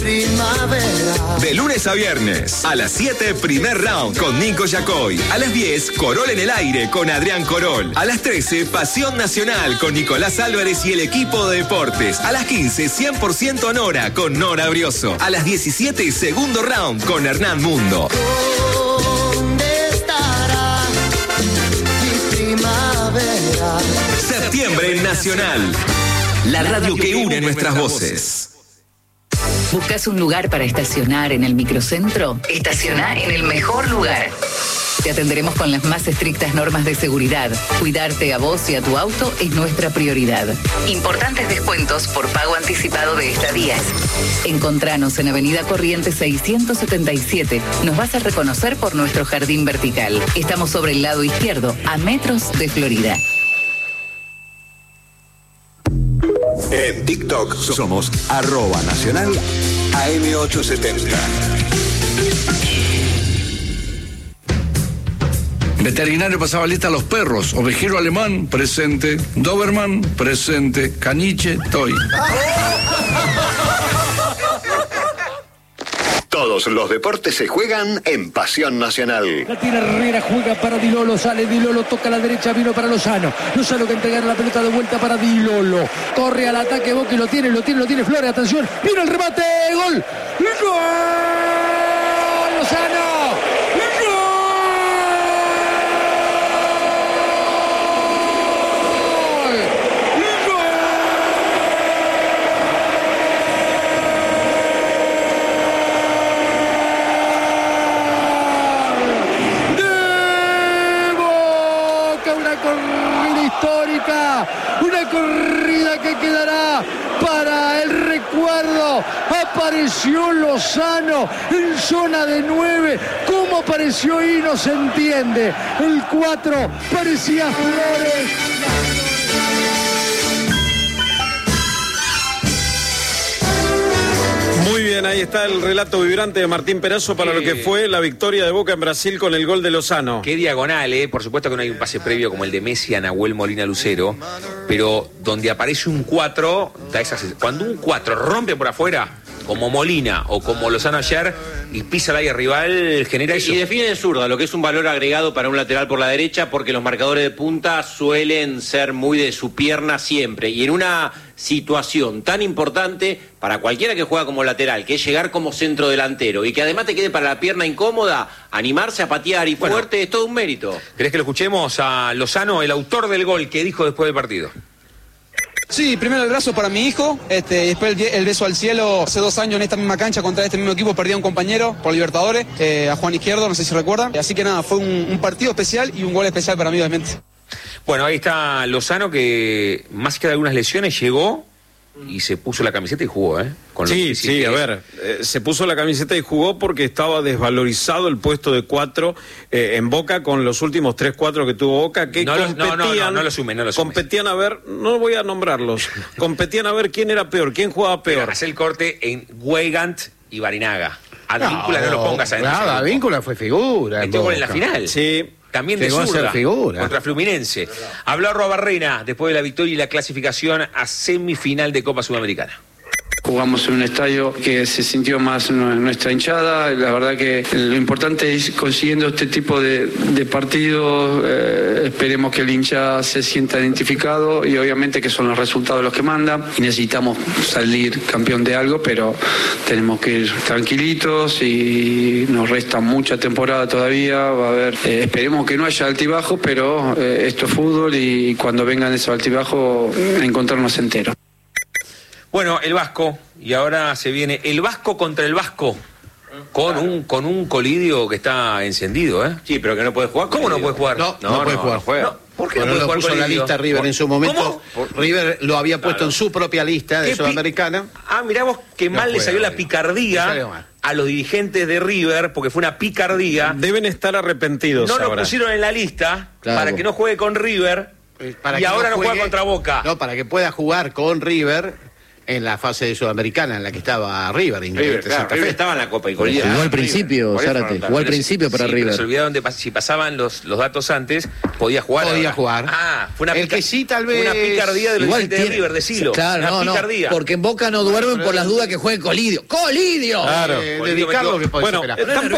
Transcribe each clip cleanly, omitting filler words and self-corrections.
primavera. De lunes a viernes, a las 7, primer round con Nico Yacoy. A las 10, Corol en el aire con Adrián Corol. A las 13, Pasión Nacional con Nicolás Álvarez y el equipo de deportes. A las 15, 100% Nora con Nora Brioso. A las 17, segundo round con Hernán Mundo. ¿Dónde estará mi primavera? Septiembre Nacional. La radio que une nuestras voces. ¿Buscas un lugar para estacionar en el microcentro? Estaciona en el mejor lugar. Te atenderemos con las más estrictas normas de seguridad. Cuidarte a vos y a tu auto es nuestra prioridad. Importantes descuentos por pago anticipado de estadías. Encontranos en Avenida Corrientes 677. Nos vas a reconocer por nuestro jardín vertical. Estamos sobre el lado izquierdo, a metros de Florida. En TikTok somos @nacional AM870. Veterinario pasaba lista a los perros. Ovejero alemán, presente. Doberman, presente. Caniche, toy. Todos los deportes se juegan en Pasión Nacional. La tira Herrera, juega para Di Lolo, sale Di Lolo, toca a la derecha, vino para Lozano. Lozano que entrega la pelota de vuelta para Di Lolo. Corre al ataque, Boca y lo tiene Flores, atención. Vino el remate, gol. ¡Gol! Lozano. Una corrida que quedará para el recuerdo. Apareció Lozano en zona de 9. ¿Cómo apareció ahí? No se entiende. El 4 parecía Flores. Muy bien, ahí está el relato vibrante de Martín Perazo para lo que fue la victoria de Boca en Brasil con el gol de Lozano. Qué diagonal, por supuesto que no hay un pase previo como el de Messi a Nahuel Molina Lucero, pero donde aparece un 4, cuando un 4 rompe por afuera, como Molina o como Lozano ayer, y pisa el área rival, genera eso. Y define en zurda, lo que es un valor agregado para un lateral por la derecha, porque los marcadores de punta suelen ser muy de su pierna siempre. Y en una situación tan importante para cualquiera que juega como lateral, que es llegar como centro delantero y que además te quede para la pierna incómoda, animarse a patear y fuerte, es todo un mérito. ¿Querés que lo escuchemos a Lozano, el autor del gol, que dijo después del partido? Sí, primero el abrazo para mi hijo, después el beso al cielo. Hace 2 años en esta misma cancha contra este mismo equipo perdí a un compañero por Libertadores, a Juan Izquierdo, no sé si recuerdan. Así que nada, fue un partido especial y un gol especial para mí, obviamente. Bueno, ahí está Lozano, que más que de algunas lesiones llegó y se puso la camiseta y jugó, Sí, a ver, se puso la camiseta y jugó porque estaba desvalorizado el puesto de 4 en Boca con los últimos 3-4 que tuvo Boca, que no lo sume. Competían a ver, no voy a nombrarlos, competían a ver quién era peor, quién jugaba peor. Hace el corte en Weigand y Barinaga. Advíncula no lo pongas adentro. Nada, Advíncula fue figura. Metió gol en la final. Sí. También de zurda, contra Fluminense. Habló Arrobarrena después de la victoria y la clasificación a semifinal de Copa Sudamericana. Jugamos en un estadio que se sintió más nuestra hinchada. La verdad que lo importante es consiguiendo este tipo de partidos. Esperemos que el hincha se sienta identificado y obviamente que son los resultados los que mandan. Y necesitamos salir campeón de algo, pero tenemos que ir tranquilitos y nos resta mucha temporada todavía. Va a haber, esperemos que no haya altibajo, pero esto es fútbol y cuando vengan esos altibajos encontrarnos enteros. Bueno, el Vasco, y ahora se viene el Vasco contra el Vasco, con un colidio que está encendido, Sí, pero que no puede jugar. ¿Cómo no puede jugar? No puede jugar. No, ¿por qué no puede jugar? Lo puso en la lista River en su momento. River lo había puesto en su propia lista de Sudamericana. Mirá vos qué mal le salió la picardía a los dirigentes de River, porque fue una picardía. Deben estar arrepentidos No ahora. lo pusieron en la lista para que no juegue con River y ahora no juega contra Boca. No, para que pueda jugar con River. en la fase de Sudamericana en la que estaba River. River estaba en la Copa y Colidia. Jugó al principio, Zárate, jugó al principio para River. Pero se olvidaron si pasaban los datos antes, podía jugar. Podía jugar. Fue una que sí, tal vez. Una picardía de los dirigentes de River, decilo. Claro, no, porque en Boca no duermen por las dudas que juegue Colidio. ¡Colidio! Claro. Dedicarlo que puede bueno,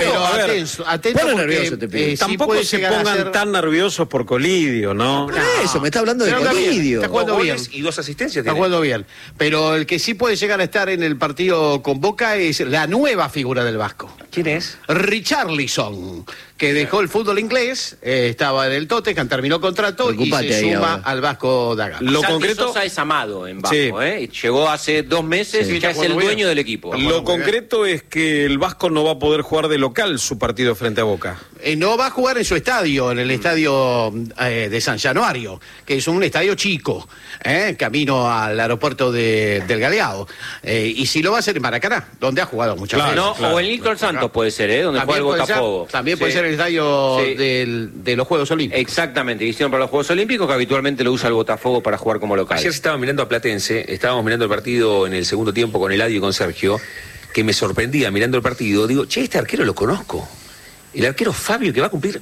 atento nervioso te pido. Tampoco se pongan tan nerviosos por Colidio, ¿no? Eso, me está hablando de Colidio. Está jugando bien. Y 2 asistencias. Está jugando bien. Pero el que sí puede llegar a estar en el partido con Boca es la nueva figura del Vasco. ¿Quién es? Richarlison, que dejó el fútbol inglés, estaba en el Tottenham, terminó contrato y se suma al Vasco da Gama. Lo concreto Sosa es amado en Vasco, llegó hace 2 meses y ya es el dueño del equipo. Lo concreto es que el Vasco no va a poder jugar de local su partido frente a Boca. No va a jugar en su estadio, en el estadio de San Januario, que es un estadio chico, camino al aeropuerto del Galeao. Y si lo va a hacer en Maracaná, donde ha jugado muchas veces. O en Nilton Santos puede ser, donde juega el Botafogo. También puede ser el estadio de los Juegos Olímpicos. Exactamente, hicieron para los Juegos Olímpicos, que habitualmente lo usa el Botafogo para jugar como local. Ayer estaba mirando a Platense, estábamos mirando el partido en el segundo tiempo con Eladio y con Sergio, que me sorprendía mirando el partido. Digo, este arquero lo conozco. El arquero Fabio, que va a cumplir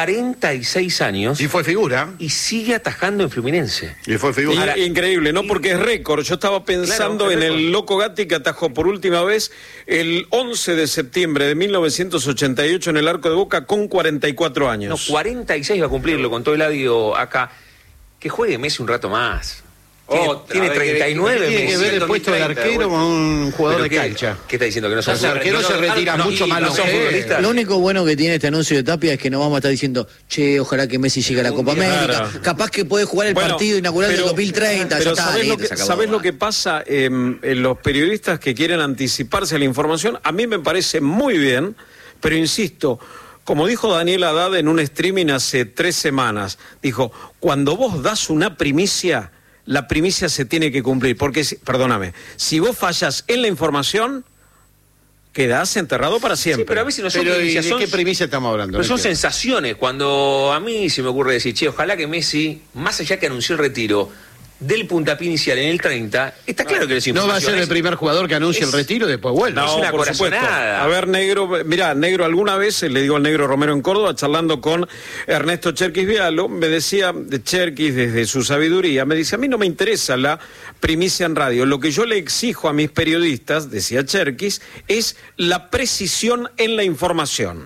46 años. Y fue figura. Y sigue atajando en Fluminense. Y fue figura. Increíble, ¿no? Porque es récord. Yo estaba pensando en el Loco Gatti, que atajó por última vez el 11 de septiembre de 1988 en el Arco de Boca con 44 años. No, 46 va a cumplirlo, contó Eladio acá. Que juegue Messi un rato más. Tiene 39. Tiene que ver el puesto de arquero con un jugador de cancha. ¿Qué está diciendo? Que no son los arqueros se retiran mucho más los futbolistas. Lo único bueno que tiene este anuncio de Tapia es que no vamos a estar diciendo, ojalá que Messi llegue a la Copa América. Capaz que puede jugar el partido inaugural del 2030. Pero ¿sabés lo que pasa? Los periodistas que quieren anticiparse a la información, a mí me parece muy bien, pero insisto, como dijo Daniel Haddad en un streaming hace 3 semanas, dijo, cuando vos das una primicia, la primicia se tiene que cumplir, porque, perdóname, si vos fallas en la información, quedás enterrado para siempre. Sí, pero a veces no son primicias. ¿De qué primicia estamos hablando? Pero son sensaciones. Cuando a mí se me ocurre decir, ojalá que Messi, más allá que anunció el retiro del puntapié inicial en el 30, está claro que no va a ser el primer jugador que anuncie el retiro y después vuelve. No, es una por supuesto. corazonada. A ver, Negro, mirá, Negro, alguna vez, le digo al Negro Romero en Córdoba, charlando con Ernesto Cherkis Vialo, me decía, de Cherkis, desde su sabiduría, me dice, a mí no me interesa la primicia en radio, lo que yo le exijo a mis periodistas, decía Cherkis, es la precisión en la información.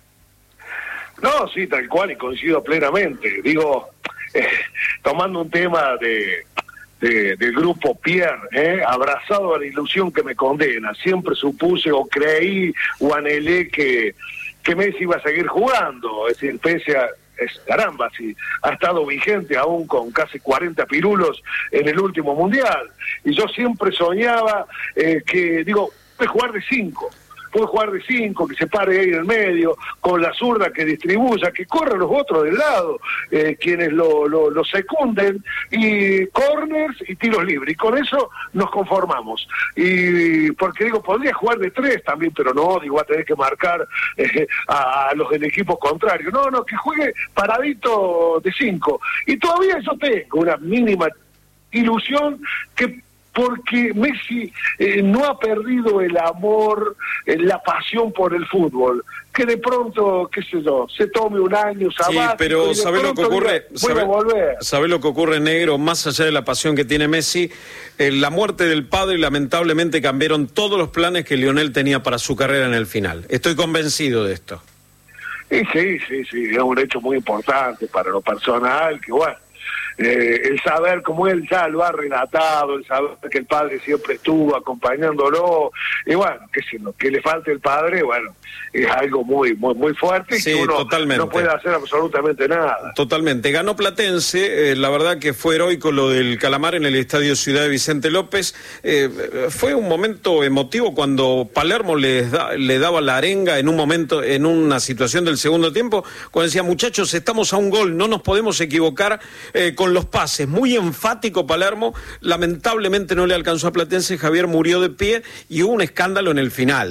No, sí, tal cual, y coincido plenamente. Digo, tomando un tema del grupo Pierre, abrazado a la ilusión que me condena, siempre supuse o creí o anhelé que Messi iba a seguir jugando, es decir, pese a, caramba, si ha estado vigente aún con casi 40 pirulos en el último mundial, y yo siempre soñaba puede jugar de 5, que se pare ahí en el medio, con la zurda que distribuya, que corran los otros del lado, quienes lo secunden, y corners y tiros libres, y con eso nos conformamos. Y porque podría jugar de 3 también, pero no, va a tener que marcar a los del equipo contrario. No, que juegue paradito de 5. Y todavía yo tengo una mínima ilusión porque Messi no ha perdido el amor, la pasión por el fútbol, que de pronto, se tome un año sabático. Sí, pero ¿sabés lo que ocurre? ¿Sabés lo que ocurre, Negro? Más allá de la pasión que tiene Messi, la muerte del padre lamentablemente cambiaron todos los planes que Lionel tenía para su carrera en el final. Estoy convencido de esto. Sí, es un hecho muy importante para lo personal, que bueno, el saber como él ya lo ha relatado, el saber que el padre siempre estuvo acompañándolo, y bueno, que le falte el padre, bueno, es algo muy fuerte, sí, y que uno totalmente. No puede hacer absolutamente nada. Totalmente. Ganó Platense, la verdad que fue heroico lo del Calamar en el Estadio Ciudad de Vicente López. Fue un momento emotivo cuando Palermo le daba la arenga en un momento, en una situación del segundo tiempo, cuando decía, muchachos, estamos a un gol, no nos podemos equivocar con los pases. Muy enfático Palermo, lamentablemente no le alcanzó a Platense, Javier murió de pie y hubo un escándalo en el final.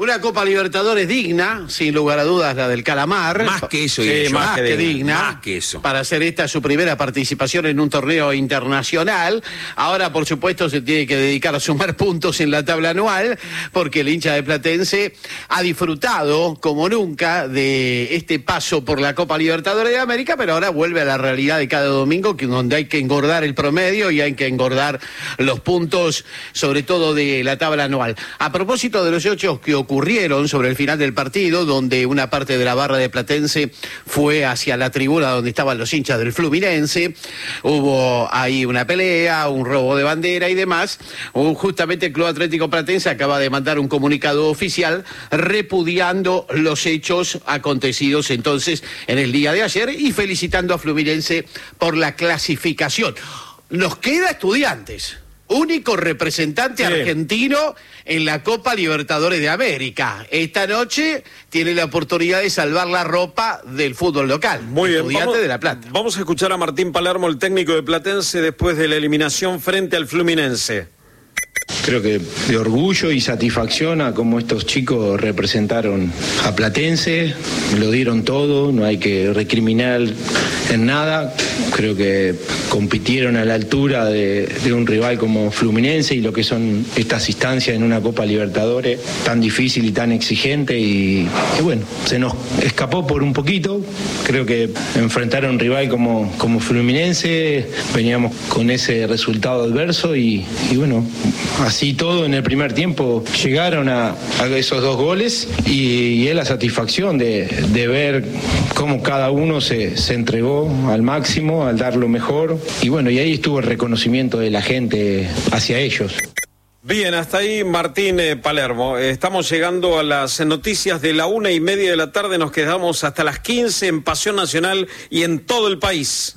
Una Copa Libertadores digna, sin lugar a dudas, la del Calamar. Más que eso, más que digna. Más que eso. Para hacer esta su primera participación en un torneo internacional. Ahora, por supuesto, se tiene que dedicar a sumar puntos en la tabla anual, porque el hincha de Platense ha disfrutado, como nunca, de este paso por la Copa Libertadores de América, pero ahora vuelve a la realidad de cada domingo, donde hay que engordar el promedio y hay que engordar los puntos, sobre todo de la tabla anual. A propósito de los hechos que ocurrieron sobre el final del partido, donde una parte de la barra de Platense fue hacia la tribuna donde estaban los hinchas del Fluminense, hubo ahí una pelea, un robo de bandera y demás. Justamente el Club Atlético Platense acaba de mandar un comunicado oficial repudiando los hechos acontecidos entonces en el día de ayer y felicitando a Fluminense por la clasificación. Nos queda Estudiantes, único representante argentino en la Copa Libertadores de América. Esta noche tiene la oportunidad de salvar la ropa del fútbol local. Muy bien, Estudiantes de La Plata. Vamos a escuchar a Martín Palermo, el técnico de Platense, después de la eliminación frente al Fluminense. Creo que de orgullo y satisfacción a cómo estos chicos representaron a Platense, lo dieron todo, no hay que recriminar en nada. Creo que compitieron a la altura de un rival como Fluminense y lo que son estas instancias en una Copa Libertadores tan difícil y tan exigente y bueno, se nos escapó por un poquito. Creo que enfrentar a un rival como Fluminense, veníamos con ese resultado adverso y bueno, así todo en el primer tiempo llegaron a esos 2 goles y es la satisfacción de ver cómo cada uno se entregó al máximo, al dar lo mejor y bueno, y ahí estuvo el reconocimiento de la gente hacia ellos. Bien, hasta ahí Martín Palermo. Estamos llegando a las noticias de la 1:30 de la tarde, nos quedamos hasta las 15 en Pasión Nacional y en todo el país.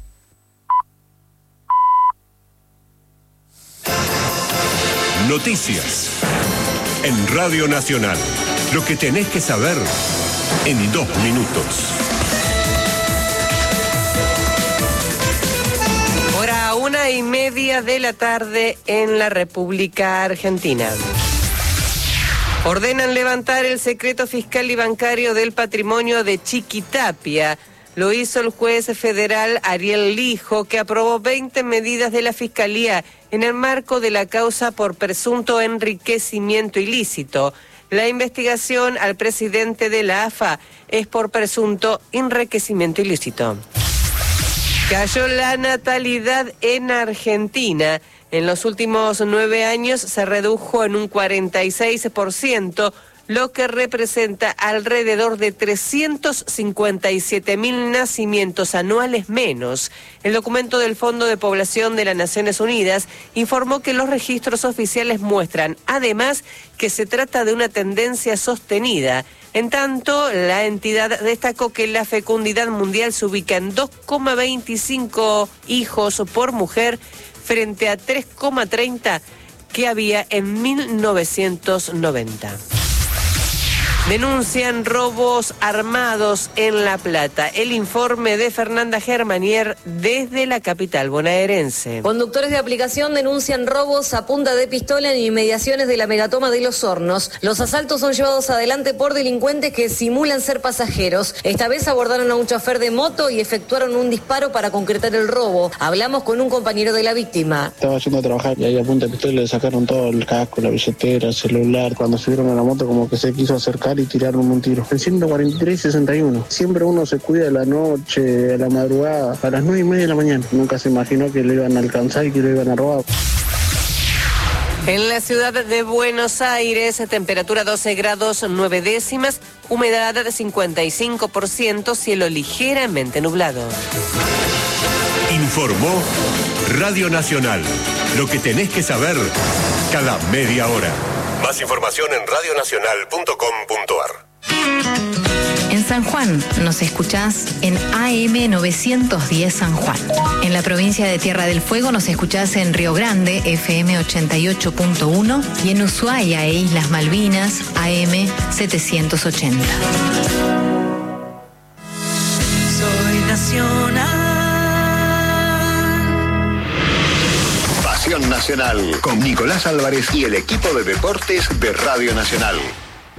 Noticias en Radio Nacional. Lo que tenés que saber en 2 minutos. Hora 1:30 de la tarde en la República Argentina. Ordenan levantar el secreto fiscal y bancario del patrimonio de Chiquitapia. Lo hizo el juez federal Ariel Lijo, que aprobó 20 medidas de la Fiscalía en el marco de la causa por presunto enriquecimiento ilícito. La investigación al presidente de la AFA es por presunto enriquecimiento ilícito. Cayó la natalidad en Argentina. En los últimos 9 años se redujo en un 46%, lo que representa alrededor de 357.000 nacimientos anuales menos. El documento del Fondo de Población de las Naciones Unidas informó que los registros oficiales muestran, además, que se trata de una tendencia sostenida. En tanto, la entidad destacó que la fecundidad mundial se ubica en 2,25 hijos por mujer frente a 3,30 que había en 1990. Denuncian robos armados en La Plata. El informe de Fernanda Germanier desde la capital bonaerense. Conductores de aplicación denuncian robos a punta de pistola en inmediaciones de la megatoma de Los Hornos. Los asaltos son llevados adelante por delincuentes que simulan ser pasajeros. Esta vez abordaron a un chofer de moto y efectuaron un disparo para concretar el robo. Hablamos con un compañero de la víctima. Estaba yendo a trabajar y ahí a punta de pistola le sacaron todo el casco, la billetera, el celular. Cuando subieron a la moto como que se quiso acercar y tiraron un tiro. El 143-61. Siempre uno se cuida de la noche, a la madrugada, a las 9:30 de la mañana. Nunca se imaginó que lo iban a alcanzar y que lo iban a robar. En la ciudad de Buenos Aires, temperatura 12 grados 9 décimas, humedad de 55%, cielo ligeramente nublado. Informó Radio Nacional. Lo que tenés que saber cada media hora. Más información en radionacional.com.ar. En San Juan nos escuchás en AM 910 San Juan. En la provincia de Tierra del Fuego nos escuchás en Río Grande, FM 88.1, y en Ushuaia e Islas Malvinas, AM 780. Soy nacional. Pasión Nacional con Nicolás Álvarez y el equipo de deportes de Radio Nacional.